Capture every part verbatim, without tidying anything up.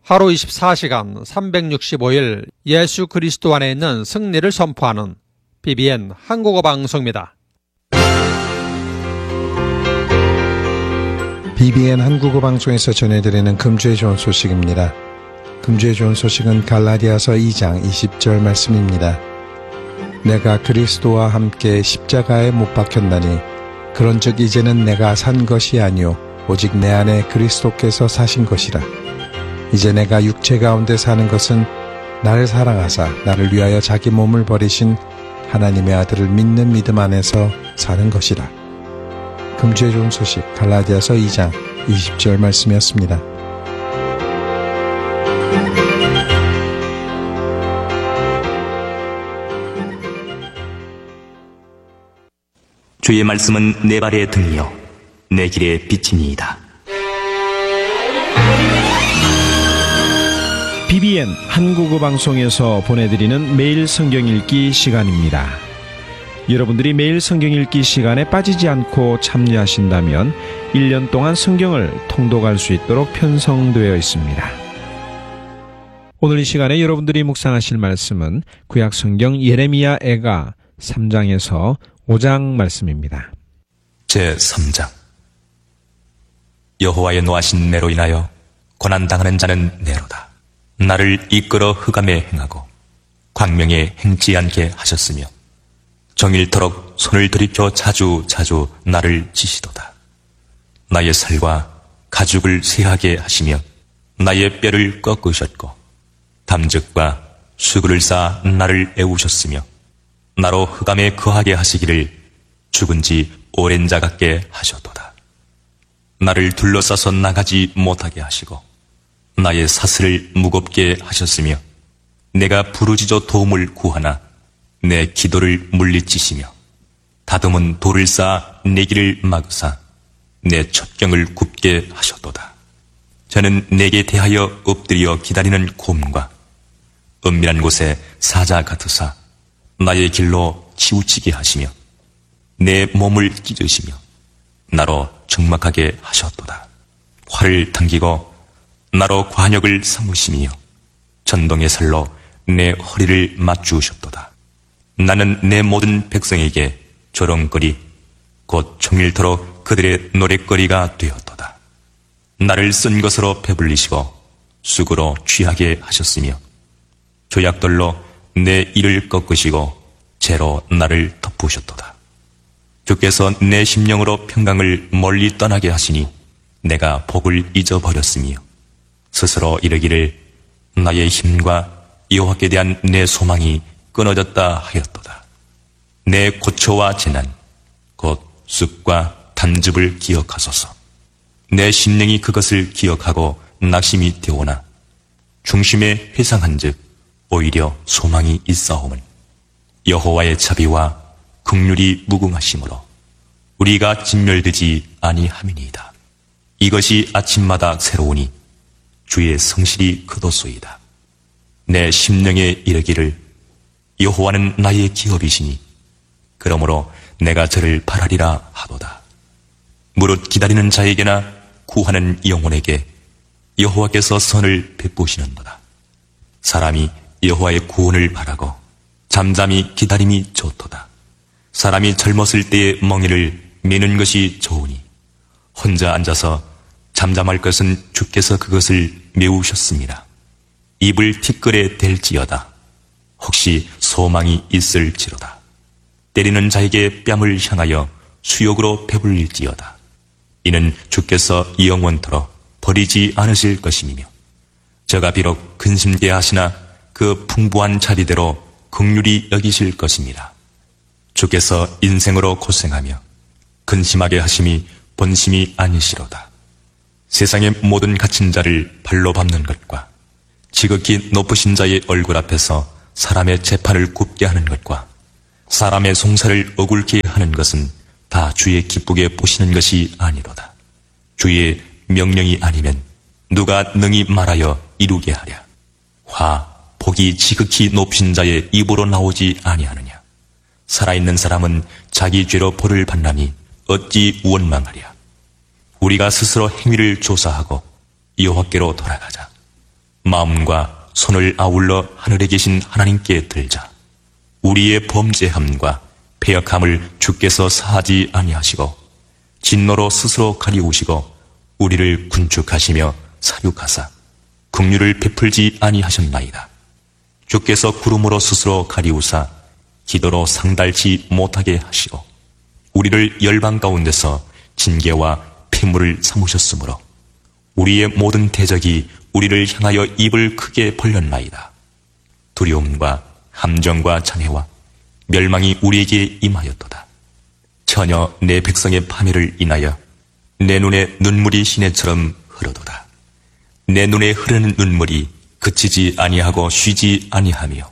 하루 이십사 시간 삼백육십오 일 예수 그리스도 안에 있는 승리를 선포하는 비비엔 한국어 방송입니다. 비비엔 한국어 방송에서 전해드리는 금주의 좋은 소식입니다. 금주의 좋은 소식은 갈라디아서 이 장 이십 절 말씀입니다. 내가 그리스도와 함께 십자가에 못 박혔나니 그런즉 이제는 내가 산 것이 아니요 오직 내 안에 그리스도께서 사신 것이라. 이제 내가 육체 가운데 사는 것은 나를 사랑하사 나를 위하여 자기 몸을 버리신 하나님의 아들을 믿는 믿음 안에서 사는 것이라. 금주의 좋은 소식 갈라디아서 이 장 이십 절 말씀이었습니다. 주의 말씀은 내 발의 등이요 내 길의 빛이니이다. 비비엔 한국어 방송에서 보내드리는 매일 성경 읽기 시간입니다. 여러분들이 매일 성경 읽기 시간에 빠지지 않고 참여하신다면 일 년 동안 성경을 통독할 수 있도록 편성되어 있습니다. 오늘 이 시간에 여러분들이 묵상하실 말씀은 구약 성경 예레미야 애가 삼 장에서 오 장 말씀입니다. 제삼 장. 여호와의 노하신 내로 인하여 고난당하는 자는 내로다. 나를 이끌어 흑암에 행하고 광명에 행치 않게 하셨으며 정일토록 손을 들이켜 자주 자주 나를 치시도다. 나의 살과 가죽을 쇠하게 하시며 나의 뼈를 꺾으셨고 담즙과 수구를 쌓아 나를 애우셨으며 나로 흑암에 거하게 하시기를 죽은 지 오랜 자 같게 하셨도다. 나를 둘러싸서 나가지 못하게 하시고 나의 사슬을 무겁게 하셨으며 내가 부르짖어 도움을 구하나 내 기도를 물리치시며 다듬은 돌을 쌓아 내 길을 막으사 내 첩경을 굽게 하셨도다. 저는 내게 대하여 엎드려 기다리는 곰과 은밀한 곳에 사자 같으사 나의 길로 치우치게 하시며 내 몸을 찢으시며 나로 적막하게 하셨도다. 활을 당기고 나로 관역을 삼으시며 전동의 살로 내 허리를 맞추셨도다. 나는 내 모든 백성에게 조롱거리 곧 종일토록 그들의 노랫거리가 되었도다. 나를 쓴 것으로 배불리시고 쑥으로 취하게 하셨으며 조약돌로 내 이를 꺾으시고 재로 나를 덮으셨도다. 주께서 내 심령으로 평강을 멀리 떠나게 하시니 내가 복을 잊어버렸으며 스스로 이르기를 나의 힘과 여호와께 대한 내 소망이 끊어졌다 하였도다. 내 고초와 재난 곧 쑥과 담즙을 기억하소서. 내 심령이 그것을 기억하고 낙심이 되오나 중심에 회상한 즉 오히려 소망이 있사오면 여호와의 자비와 긍휼이 무궁하심으로 우리가 진멸되지 아니함이니이다. 이것이 아침마다 새로우니 주의 성실이 크도소이다. 내 심령에 이르기를 여호와는 나의 기업이시니 그러므로 내가 저를 바라리라 하도다. 무릇 기다리는 자에게나 구하는 영혼에게 여호와께서 선을 베푸시는도다. 사람이 여호와의 구원을 바라고 잠잠히 기다림이 좋도다. 사람이 젊었을 때의 멍에를 메는 것이 좋으니 혼자 앉아서 잠잠할 것은 주께서 그것을 메우셨습니다. 입을 티끌에 댈지어다. 혹시 소망이 있을지로다. 때리는 자에게 뺨을 향하여 수욕으로 배불릴지어다. 이는 주께서 영원토록 버리지 않으실 것임이며 저가 비록 근심케 하시나 그 풍부한 자리대로 긍휼히 여기실 것입니다. 주께서 인생으로 고생하며 근심하게 하심이 본심이 아니시로다. 세상의 모든 갇힌 자를 발로 밟는 것과 지극히 높으신 자의 얼굴 앞에서 사람의 재판을 굽게 하는 것과 사람의 송사를 억울케 하는 것은 다 주의 기쁘게 보시는 것이 아니로다. 주의 명령이 아니면 누가 능히 말하여 이루게 하랴. 화, 복이 지극히 높으신 자의 입으로 나오지 아니하느냐. 살아있는 사람은 자기 죄로 벌을 받나니 어찌 원망하랴. 우리가 스스로 행위를 조사하고 여호와께로 돌아가자. 마음과 손을 아울러 하늘에 계신 하나님께 들자. 우리의 범죄함과 패역함을 주께서 사하지 아니하시고 진노로 스스로 가리우시고 우리를 군축하시며 사육하사 긍휼을 베풀지 아니하셨나이다. 주께서 구름으로 스스로 가리우사 기도로 상달치 못하게 하시고 우리를 열방 가운데서 징계와 폐물을 삼으셨으므로 우리의 모든 대적이 우리를 향하여 입을 크게 벌렸나이다. 두려움과 함정과 장애와 멸망이 우리에게 임하였도다. 전혀 내 백성의 파멸을 인하여 내 눈에 눈물이 시내처럼 흐르도다. 내 눈에 흐르는 눈물이 그치지 아니하고 쉬지 아니하며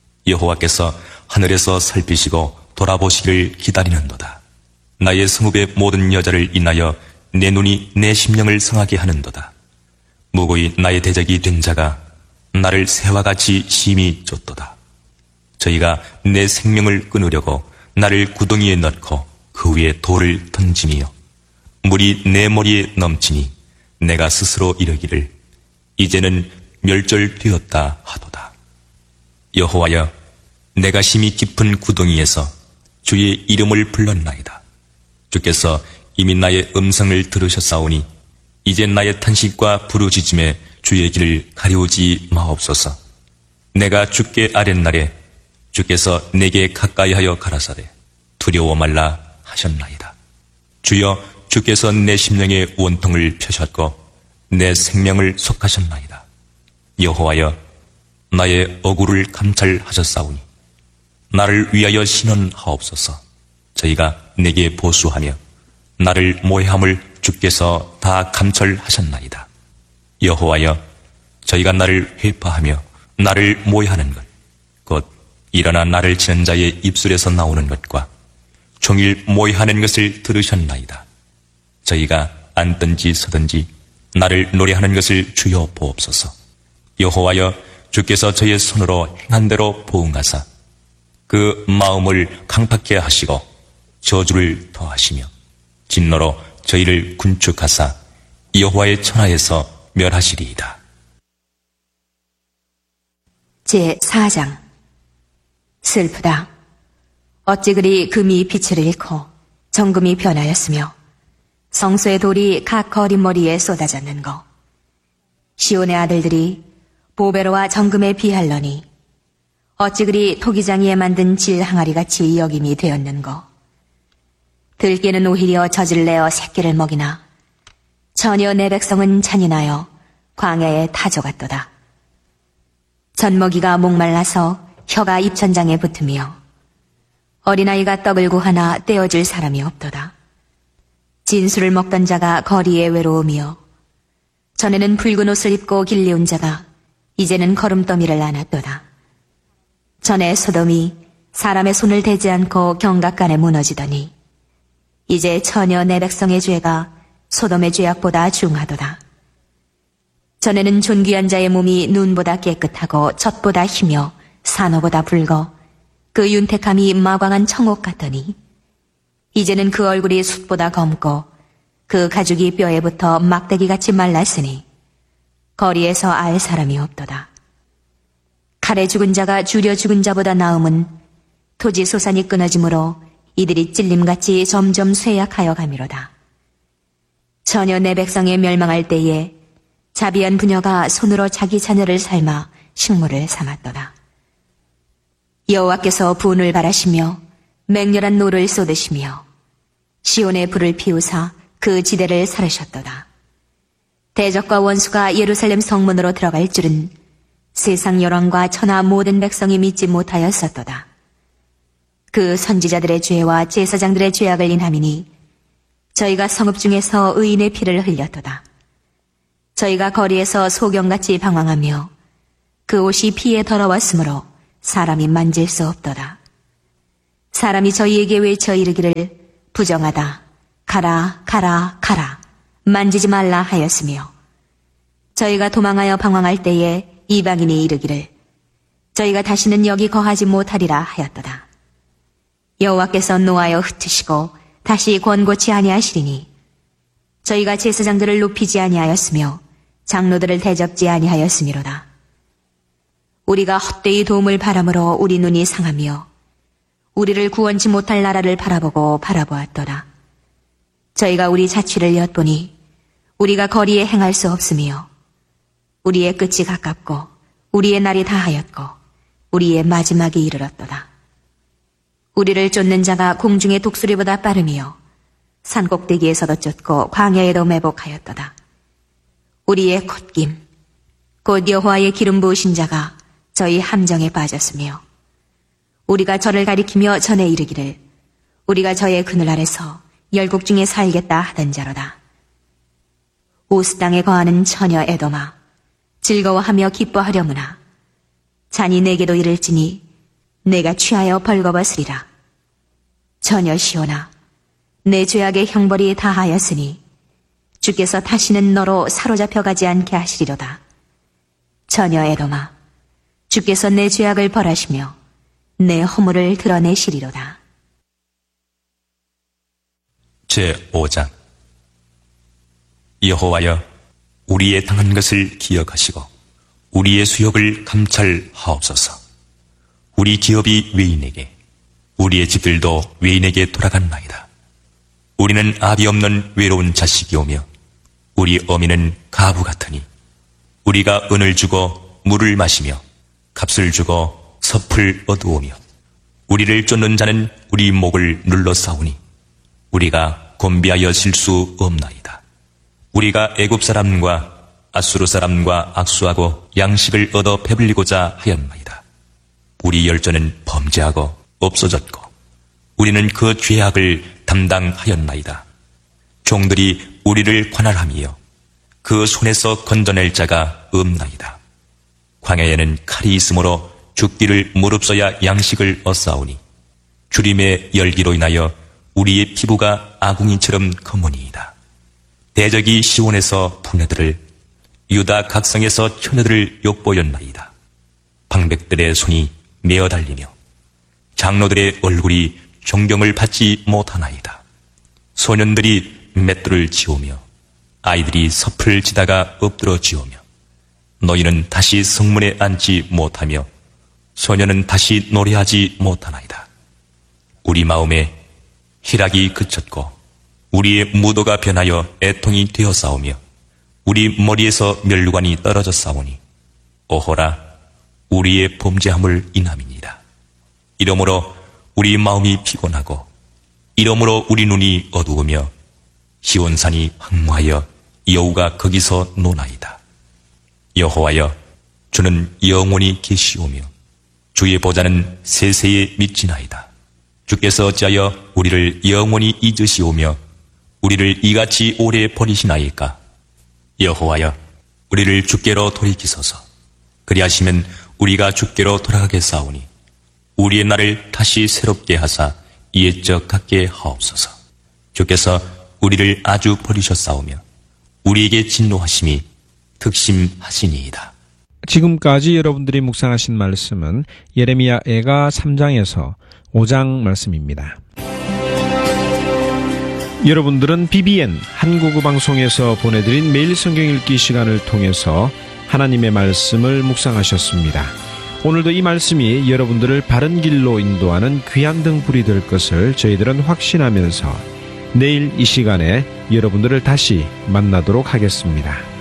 여호와께서 하늘에서 살피시고 돌아보시기를 기다리는도다. 나의 성읍의 모든 여자를 인하여 내 눈이 내 심령을 상하게 하는도다. 무고히 나의 대적이 된 자가 나를 새와 같이 심히 쫓도다. 저희가 내 생명을 끊으려고 나를 구덩이에 넣고 그 위에 돌을 던지며 물이 내 머리에 넘치니 내가 스스로 이르기를 이제는 멸절되었다 하도다. 여호와여, 내가 심히 깊은 구덩이에서 주의 이름을 불렀나이다. 주께서 이미 나의 음성을 들으셨사오니 이제 나의 탄식과 부르짖음에 주의 길을 가리우지 마옵소서. 내가 주께 아랫날에 주께서 내게 가까이하여 가라사대 두려워 말라 하셨나이다. 주여, 주께서 내 심령의 원통을 펴셨고 내 생명을 속하셨나이다. 여호와여, 나의 억울을 감찰하셨사오니 나를 위하여 신원하옵소서. 저희가 내게 보수하며 나를 모해함을 주께서 다 감찰하셨나이다. 여호와여, 저희가 나를 회파하며 나를 모해하는 것, 곧 일어나 나를 치는 자의 입술에서 나오는 것과 종일 모해하는 것을 들으셨나이다. 저희가 앉든지 서든지 나를 노래하는 것을 주여 보옵소서. 여호와여, 주께서 저의 손으로 행한 대로 보응하사 그 마음을 강팍케 하시고 저주를 더하시며 진노로 저희를 군축하사 여호와의 천하에서 멸하시리이다. 제사 장. 슬프다. 어찌 그리 금이 빛을 잃고 정금이 변하였으며 성소의 돌이 각 거린머리에 쏟아졌는고. 시온의 아들들이 보베로와 정금에 비할러니 어찌 그리 토기장이에 만든 질 항아리같이 여김이 되었는고. 들깨는 오히려 젖을 내어 새끼를 먹이나 전혀 내 백성은 잔인하여 광야에 타져갔도다. 젖먹이가 목말라서 혀가 입천장에 붙으며 어린아이가 떡을 구하나 떼어줄 사람이 없도다. 진술을 먹던 자가 거리에 외로우며 전에는 붉은 옷을 입고 길리온 자가 이제는 거름더미를 안았도다. 전에 소돔이 사람의 손을 대지 않고 경각간에 무너지더니 이제 전혀 내 백성의 죄가 소돔의 죄악보다 중하도다. 전에는 존귀한 자의 몸이 눈보다 깨끗하고 젖보다 희며 산호보다 붉어 그 윤택함이 마광한 청옥 같더니 이제는 그 얼굴이 숯보다 검고 그 가죽이 뼈에 붙어 막대기같이 말랐으니 거리에서 알 사람이 없도다. 칼에 죽은 자가 줄여 죽은 자보다 나음은 토지 소산이 끊어지므로 이들이 찔림같이 점점 쇠약하여 가미로다. 전혀 내 백성이 멸망할 때에 자비한 부녀가 손으로 자기 자녀를 삶아 식물을 삼았도다. 여호와께서 분을 바라시며 맹렬한 노를 쏟으시며 시온의 불을 피우사 그 지대를 사르셨도다. 대적과 원수가 예루살렘 성문으로 들어갈 줄은 세상 열왕과 천하 모든 백성이 믿지 못하였었도다. 그 선지자들의 죄와 제사장들의 죄악을 인함이니 저희가 성읍 중에서 의인의 피를 흘렸도다. 저희가 거리에서 소경같이 방황하며 그 옷이 피에 더러웠으므로 사람이 만질 수 없도다. 사람이 저희에게 외쳐 이르기를 부정하다, 가라, 가라, 가라, 만지지 말라 하였으며 저희가 도망하여 방황할 때에 이방인이 이르기를 저희가 다시는 여기 거하지 못하리라 하였도다. 여호와께서 노하여 흩으시고 다시 권고치 아니하시리니 저희가 제사장들을 높이지 아니하였으며 장로들을 대접지 아니하였음이로다. 우리가 헛되이 도움을 바람으로 우리 눈이 상하며 우리를 구원치 못할 나라를 바라보고 바라보았도다. 저희가 우리 자취를 엿보니 우리가 거리에 행할 수 없으며 우리의 끝이 가깝고 우리의 날이 다하였고 우리의 마지막이 이르렀도다. 우리를 쫓는 자가 공중의 독수리보다 빠르며 산꼭대기에서도 쫓고 광야에도 매복하였도다. 우리의 콧김 곧 여호와의 기름 부으신 자가 저희 함정에 빠졌으며 우리가 저를 가리키며 전에 이르기를 우리가 저의 그늘 아래서 열국 중에 살겠다 하던 자로다. 우스 땅에 거하는 처녀 에돔아 즐거워하며 기뻐하려무나 잔이 내게도 이를지니 내가 취하여 벌거벗으리라. 처녀 시온아 내 죄악의 형벌이 다하였으니 주께서 다시는 너로 사로잡혀가지 않게 하시리로다. 처녀 에돔아 주께서 내 죄악을 벌하시며 내 허물을 드러내시리로다. 제오 장. 여호와여, 우리의 당한 것을 기억하시고 우리의 수욕을 감찰하옵소서. 우리 기업이 외인에게, 우리의 집들도 외인에게 돌아갔나이다. 우리는 아비 없는 외로운 자식이오며 우리 어미는 가부 같으니 우리가 은을 주고 물을 마시며 값을 주고 섭을 얻으오며 우리를 쫓는 자는 우리 목을 눌러 싸우니 우리가 곤비하여 질 수 없나이다. 우리가 애굽 사람과 아수르 사람과 악수하고 양식을 얻어 배불리고자 하였나이다. 우리 열조는 범죄하고 없어졌고 우리는 그 죄악을 담당하였나이다. 종들이 우리를 관할하며 그 손에서 건져낼 자가 없나이다. 광야에는 칼이 있으므로 죽기를 무릅써야 양식을 얻사오니 주림의 열기로 인하여 우리의 피부가 아궁이처럼 검으니이다. 대적이 시온에서 부녀들을, 유다 각성에서 처녀들을 욕보였나이다. 방백들의 손이 메어 달리며 장로들의 얼굴이 존경을 받지 못하나이다. 소년들이 맷돌을 지우며 아이들이 섭을 지다가 엎드러 지우며 너희는 다시 성문에 앉지 못하며 소년은 다시 노래하지 못하나이다. 우리 마음에 희락이 그쳤고 우리의 무도가 변하여 애통이 되어싸우며 우리 머리에서 멸관이 떨어져 싸우니 오호라 우리의 범죄함을 인함이니이다. 이러므로 우리 마음이 피곤하고 이러므로 우리 눈이 어두우며 시온산이 황무하여 여우가 거기서 노나이다. 여호와여, 주는 영원히 계시오며 주의 보좌는 세세에 미치나이다. 주께서 어찌하여 우리를 영원히 잊으시오며 우리를 이같이 오래 버리시나이까? 여호와여, 우리를 주께로 돌이키소서. 그리하시면 우리가 주께로 돌아가겠사오니 우리의 날을 다시 새롭게 하사 옛적 같게 하옵소서. 주께서 우리를 아주 버리셨사오며 우리에게 진노하심이 극심하시니이다. 지금까지 여러분들이 묵상하신 말씀은 예레미야 애가 삼 장에서 오 장 말씀입니다. 여러분들은 비비엔 한국어 방송에서 보내드린 매일 성경 읽기 시간을 통해서 하나님의 말씀을 묵상하셨습니다. 오늘도 이 말씀이 여러분들을 바른 길로 인도하는 귀한 등불이 될 것을 저희들은 확신하면서 내일 이 시간에 여러분들을 다시 만나도록 하겠습니다.